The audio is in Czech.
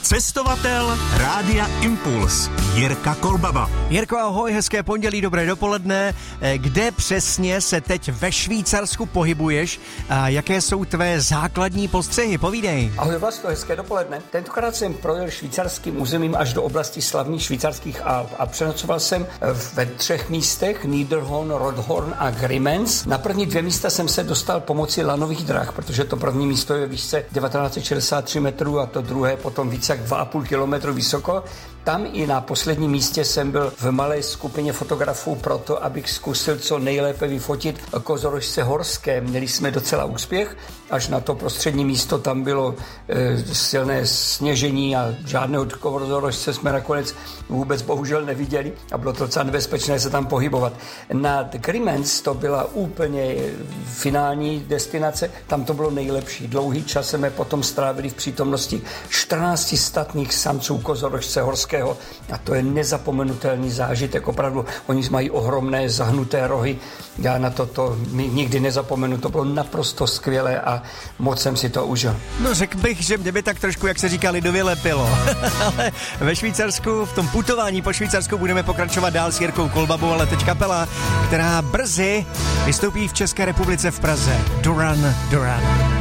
Cestovatel Rádia Impuls Jirka Kolbaba. Jirko, ahoj, hezké pondělí, dobré dopoledne. Kde přesně se teď ve Švýcarsku pohybuješ a jaké jsou tvé základní postřehy? Povídej. Ahoj Vlasto, hezké dopoledne. Tentokrát jsem projel švýcarským územím až do oblasti slavných švýcarských Alp a přenocoval jsem ve 3 místech, Niederhorn, Rothorn a Grimens. Na první 2 místa jsem se dostal pomocí lanových drah, protože to první místo je výšce 1963 metrů a to druhé potom více jak 2,5 kilometru vysoko. Tam i na posledním místě jsem byl v malé skupině fotografů proto, abych zkusil co nejlépe vyfotit Kozorožce horské. Měli jsme docela úspěch, až na to prostřední místo tam bylo silné sněžení a žádného Kozorožce jsme nakonec vůbec bohužel neviděli a bylo to docela nebezpečné se tam pohybovat. Nad Grimens to byla úplně finální destinace, tam to bylo nejlepší. Dlouhý čas jsme potom strávili v přítomnosti 14 statných samců Kozorožce horského a to je nezapomenutelný zážitek, opravdu. Oni mají ohromné zahnuté rohy, já na to nikdy nezapomenu, to bylo naprosto skvělé a moc jsem si to užil. No řekl bych, že mě by tak trošku, jak se říká, lidově lepilo. Ale ve Švýcarsku, v tom putování po Švýcarsku budeme pokračovat dál s Jirkou Kolbabou, ale teď kapela, která brzy vystoupí v České republice v Praze. Duran Duran.